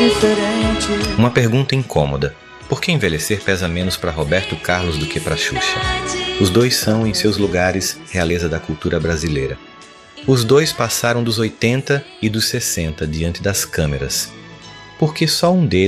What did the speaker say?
diferente. Uma pergunta incômoda. Por que envelhecer pesa menos para Roberto Carlos do que para Xuxa? Os dois são, em seus lugares, realeza da cultura brasileira. Os dois passaram dos 80 e dos 60 diante das câmeras. Por que só um deles